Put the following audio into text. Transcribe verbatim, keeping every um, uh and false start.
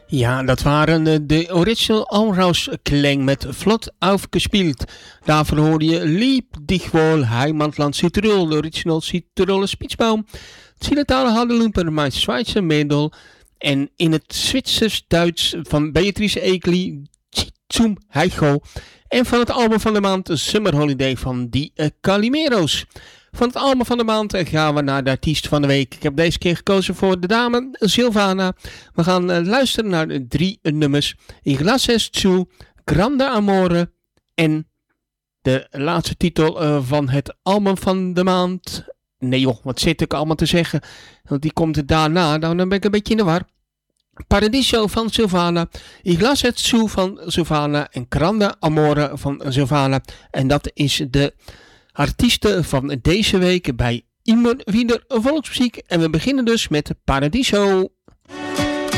Ja, dat waren de Original Armhouse Klang met Vlot aufgespielt. Daarvoor hoorde je Lieb dich wohl, Heimatland Südtirol, de Original Südtiroler Spitzbaum. Zieletale Hadeloemper, mijn Schweizer Mädel. En in het Zwitsers-Duits van Beatrice Egli, Zum Heicho. En van het album van de maand Summer Holiday van Die uh, Calimero's. Van het album van de maand gaan we naar de artiest van de week. Ik heb deze keer gekozen voor de dame Silvana. We gaan uh, luisteren naar de drie uh, nummers. Iglaces zu, Grande Amore en de laatste titel uh, van het album van de maand. Nee joh, wat zit ik allemaal te zeggen? Want die komt daarna, nou, dan ben ik een beetje in de war. Paradiso van Silvana, Iglaces zu van Silvana en Grande Amore van Silvana. En dat is de artiesten van deze week bij Immer Wieder Volksmuziek. En we beginnen dus met Paradiso.